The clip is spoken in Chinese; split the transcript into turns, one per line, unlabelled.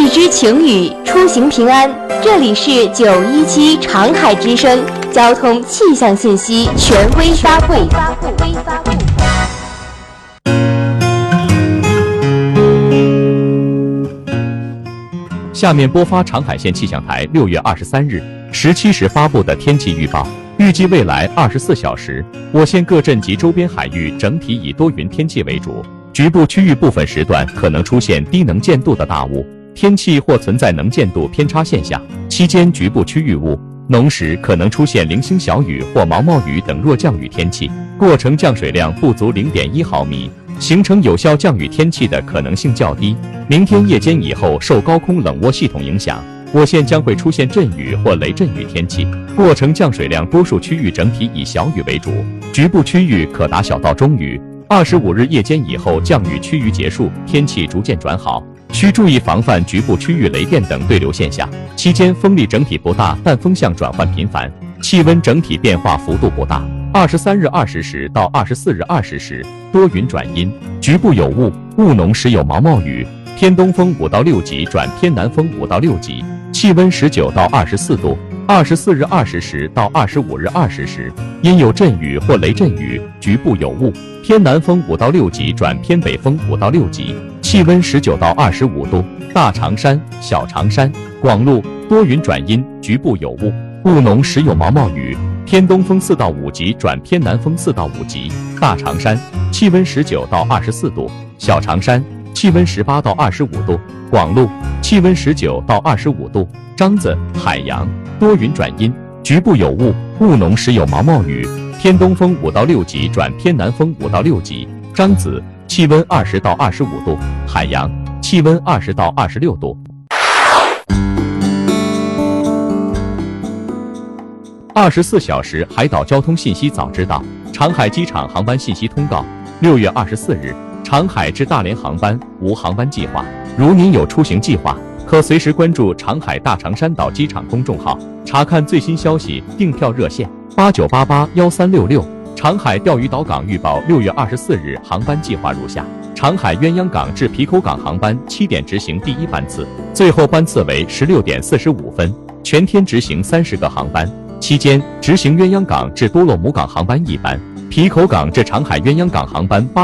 支晴雨，出行平安。这里是917长海之声交通气象信息权威发布。
下面播发长海县气象台6月23日17时发布的天气预报。预计未来24小时，我县各镇及周边海域整体以多云天气为主，局部区域部分时段可能出现低能见度的大雾天气或存在能见度偏差现象，期间局部区域雾浓时可能出现零星小雨或毛毛雨等弱降雨天气，过程降水量不足0.1毫米，形成有效降雨天气的可能性较低。明天夜间以后，受高空冷涡系统影响，我县将会出现阵雨或雷阵雨天气，过程降水量多数区域整体以小雨为主，局部区域可达小到中雨。25日夜间以后降雨区域结束，天气逐渐转好，需注意防范局部区域雷电等对流现象。期间风力整体不大，但风向转换频繁，气温整体变化幅度不大。23日20时到24日20时多云转阴，局部有雾，雾浓时有毛毛雨，偏东风5到6级转偏南风5到6级，气温19到24度。24日20时到25日20时因有阵雨或雷阵雨，局部有雾，偏南风5到6级转偏北风5到6级，气温19到25度。大长山、小长山、广路多云转阴，局部有雾，雾浓时有毛毛雨，偏东风4到5级转偏南风4到5级。大长山气温19到24度，小长山气温18到25度，广路气温19到25度。獐子、海洋多云转阴，局部有雾，雾浓时有毛毛雨，偏东风5到6级转偏南风5到6级。獐子气温20到25度，海洋气温20到26度。24小时海岛交通信息早知道。长海机场航班信息通告：6月24日，长海至大连航班无航班计划。如您有出行计划，可随时关注长海大长山岛机场公众号，查看最新消息。订票热线：89881366。长海钓鱼岛港预报6月24日航班计划如下：长海鸳鸯港至皮口港航班7点执行第1班次，最后班次为16点45分，全天执行30个航班。期间执行鸳鸯港至多洛姆港航班1班，皮口港至长海鸳鸯港航班8